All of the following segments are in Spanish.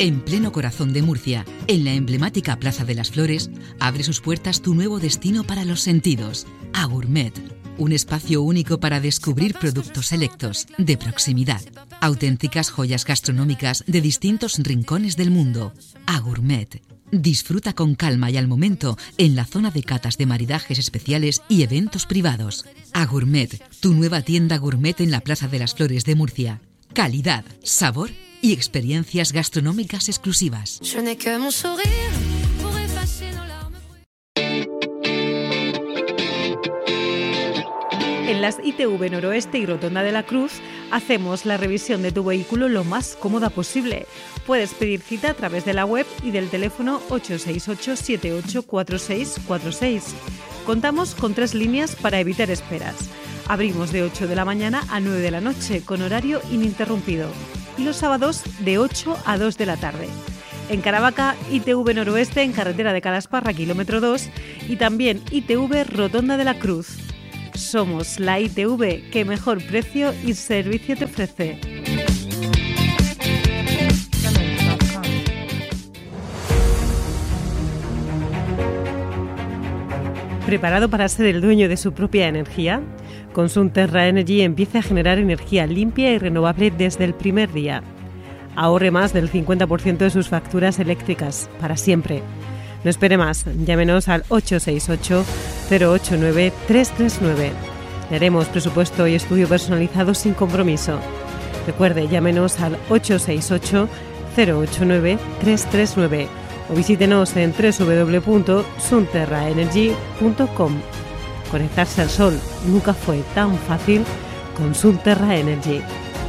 En pleno corazón de Murcia, en la emblemática Plaza de las Flores, abre sus puertas tu nuevo destino para los sentidos, Agourmet. Un espacio único para descubrir productos selectos, de proximidad. Auténticas joyas gastronómicas de distintos rincones del mundo. Agourmet. Disfruta con calma y al momento en la zona de catas de maridajes especiales y eventos privados. Agourmet, tu nueva tienda gourmet en la Plaza de las Flores de Murcia. Calidad, sabor y experiencias gastronómicas exclusivas. En las ITV Noroeste y Rotonda de la Cruz hacemos la revisión de tu vehículo lo más cómoda posible. Puedes pedir cita a través de la web y del teléfono 868-784646. Contamos con 3 líneas para evitar esperas. Abrimos de 8 de la mañana a 9 de la noche con horario ininterrumpido. Y los sábados de 8 a 2 de la tarde. En Caravaca, ITV Noroeste en carretera de Calasparra, kilómetro 2, y también ITV Rotonda de la Cruz. Somos la ITV que mejor precio y servicio te ofrece. ¿Preparado para ser el dueño de su propia energía? Con Sunterra Energy empieza a generar energía limpia y renovable desde el primer día. Ahorre más del 50% de sus facturas eléctricas, para siempre. No espere más, llámenos al 868-089-339. Le haremos presupuesto y estudio personalizado sin compromiso. Recuerde, llámenos al 868-089-339 o visítenos en www.sunterraenergy.com. Conectarse al sol nunca fue tan fácil con Sunterra Energy.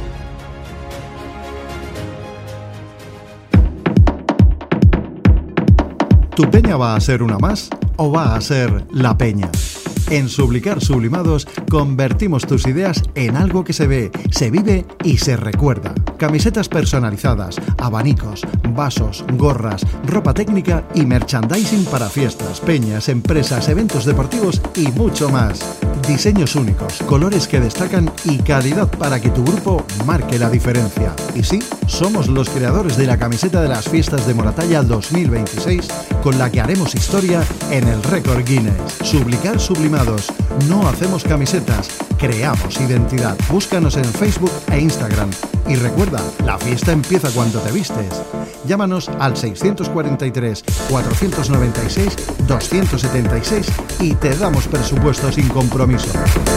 ¿Tu peña va a ser una más o va a ser la peña? En Sublicar Sublimados convertimos tus ideas en algo que se ve, se vive y se recuerda. Camisetas personalizadas, abanicos, vasos, gorras, ropa técnica y merchandising para fiestas, peñas, empresas, eventos deportivos y mucho más. Diseños únicos, colores que destacan y calidad para que tu grupo marque la diferencia. Y sí, somos los creadores de la camiseta de las fiestas de Moratalla 2026 con la que haremos historia en el récord Guinness. Sublicar Sublimados. No hacemos camisetas, creamos identidad. Búscanos en Facebook e Instagram. Y recuerda, la fiesta empieza cuando te vistes. Llámanos al 644-496-276 y te damos presupuesto sin compromiso.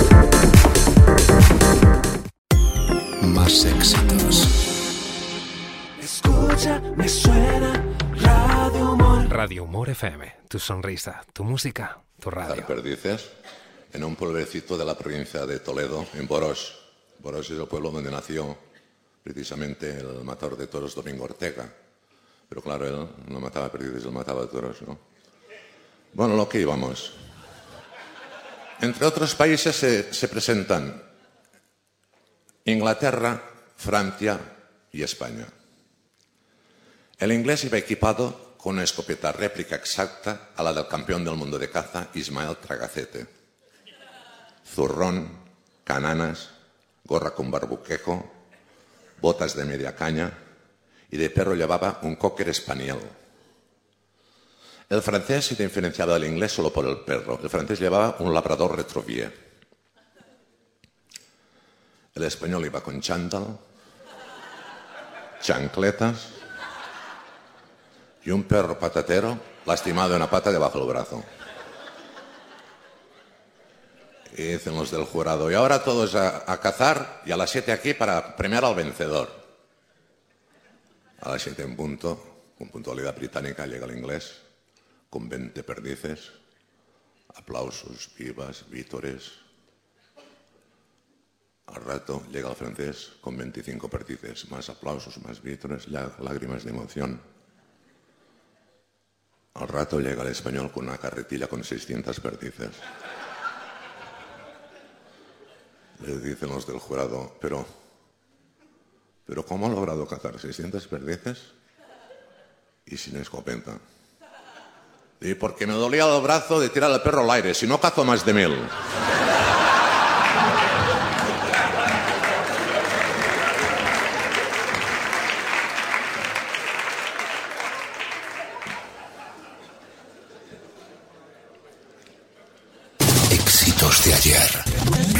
Más éxitos. Escucha, me suena Radio Humor. Radio Humor FM, tu sonrisa, tu música, tu radio. Perdices, en un pueblecito de la provincia de Toledo, en Boros. Boros es el pueblo donde nació precisamente el matador de toros Domingo Ortega. Pero claro, él no mataba perdices, él mataba toros, ¿no? Bueno, lo que íbamos. Entre otros países se presentan Inglaterra, Francia y España. El inglés iba equipado con una escopeta réplica exacta a la del campeón del mundo de caza, Ismael Tragacete. Zurrón, cananas, gorra con barbuquejo, botas de media caña y de perro llevaba un cocker spaniel. El francés se diferenciaba del inglés solo por el perro. El francés llevaba un labrador retrovier. El español iba con chándal, chancletas y un perro patatero lastimado en una pata debajo del brazo. Y dicen los del jurado, y ahora todos a cazar y a las 7 aquí para premiar al vencedor. A las 7 en punto, con puntualidad británica, llega el inglés con 20 perdices, aplausos, vivas, vítores. Al rato llega el francés con 25 perdices, más aplausos, más vítores, lágrimas de emoción. Al rato llega el español con una carretilla con 600 perdices. Le dicen los del jurado, pero ¿cómo ha logrado cazar 600 perdices y sin escopeta? Y porque me dolía el brazo de tirar al perro al aire, si no cazo más de 1000. recuerdos de ayer.